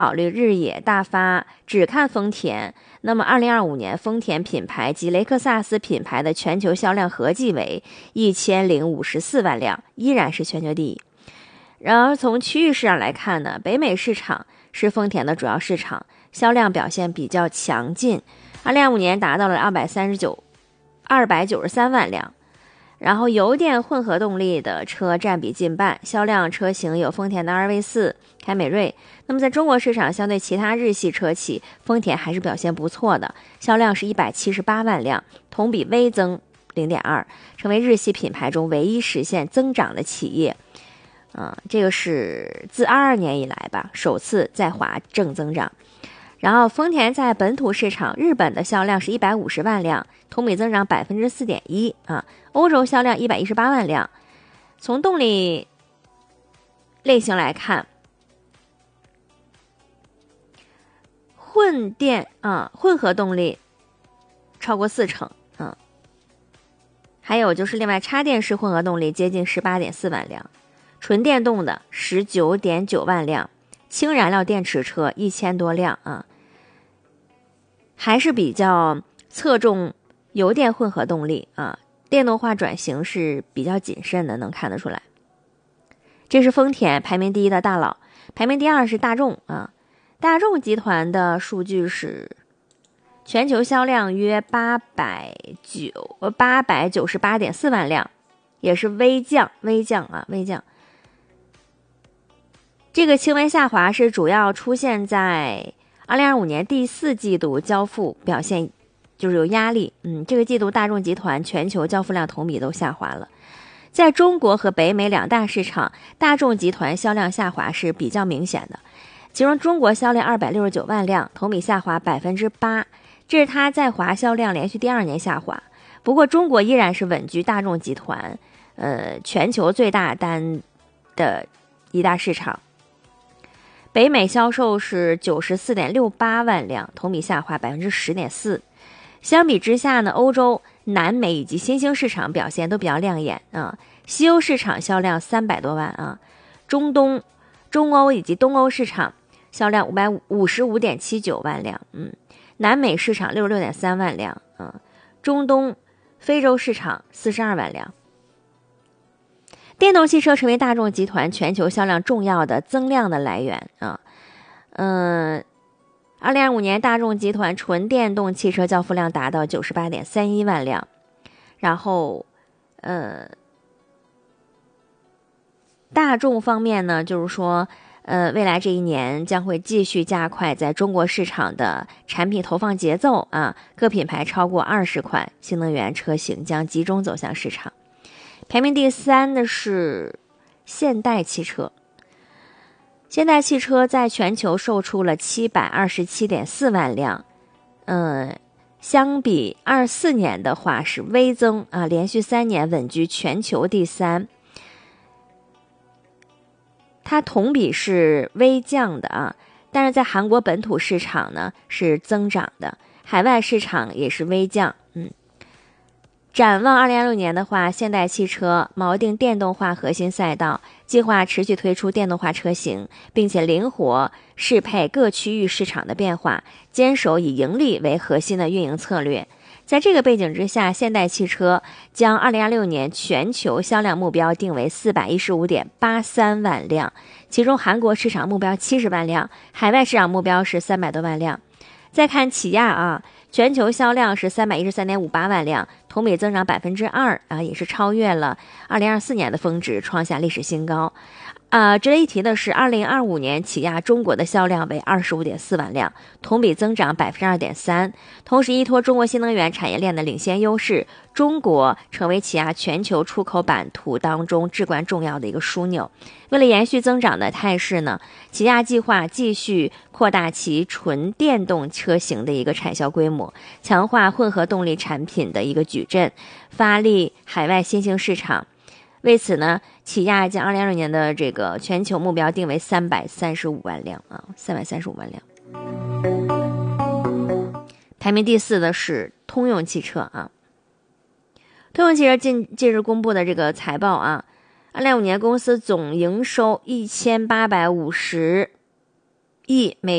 考虑日野大发，只看丰田，那么2025年丰田品牌及雷克萨斯品牌的全球销量合计为1054万辆，依然是全球第一。然而从区域市场来看呢，北美市场是丰田的主要市场，销量表现比较强劲，2025年达到了293万辆。然后油电混合动力的车占比近半，销量车型有丰田的2V4、凯美瑞。那么在中国市场，相对其他日系车企，丰田还是表现不错的，销量是178万辆，同比微增0.2%，成为日系品牌中唯一实现增长的企业。这个是自22年以来吧，首次在华正增长。然后丰田在本土市场，日本的销量是150万辆，同比增长4.1%啊。欧洲销量118万辆。从动力类型来看，混合动力超过40%啊。还有就是另外插电式混合动力接近18.4万辆，纯电动的19.9万辆，氢燃料电池车1000多辆啊。还是比较侧重油电混合动力啊，电动化转型是比较谨慎的，能看得出来。这是丰田排名第一的大佬，排名第二是大众啊。大众集团的数据是全球销量约898.4万辆，也是微降。这个轻微下滑是主要出现在2025年第4季度交付表现就是有压力，这个季度大众集团全球交付量同比都下滑了。在中国和北美两大市场，大众集团销量下滑是比较明显的。其中中国销量269万辆，同比下滑8%，这是它在华销量连续第2年下滑。不过中国依然是稳居大众集团全球最大单的一大市场。北美销售是94.68万辆，同比下滑10.4%。相比之下呢，欧洲、南美以及新兴市场表现都比较亮眼啊。西欧市场销量300多万啊，中欧以及东欧市场销量555.79万辆，南美市场66.3万辆啊，中东、非洲市场42万辆。电动汽车成为大众集团全球销量重要的增量的来源啊。2025年大众集团纯电动汽车交付量达到98.31万辆，然后大众方面呢，就是说未来这一年将会继续加快在中国市场的产品投放节奏啊，各品牌超过20款新能源车型将集中走向市场。排名第3的是现代汽车。现代汽车在全球售出了727.4万辆，相比24年的话是微增啊，连续3年稳居全球第3。它同比是微降的啊，但是在韩国本土市场呢是增长的，海外市场也是微降。展望2026年的话，现代汽车锚定电动化核心赛道，计划持续推出电动化车型，并且灵活适配各区域市场的变化，坚守以盈利为核心的运营策略。在这个背景之下，现代汽车将2026年全球销量目标定为415.83万辆，其中韩国市场目标70万辆，海外市场目标是300多万辆。再看起亚啊，全球销量是313.58万辆，同比增长2%啊，也是超越了2024年的峰值，创下历史新高。值得一提的是，2025年起亚中国的销量为25.4万辆，同比增长2.3%。同时，依托中国新能源产业链的领先优势，中国成为起亚全球出口版图当中至关重要的一个枢纽。为了延续增长的态势呢，起亚计划继续扩大其纯电动车型的一个产销规模，强化混合动力产品的一个矩阵，发力海外新兴市场。为此呢，起亚将2026年的这个全球目标定为335万辆啊，335万辆。排名第4的是通用汽车啊。通用汽车近日公布的这个财报啊，2025年公司总营收1851 亿美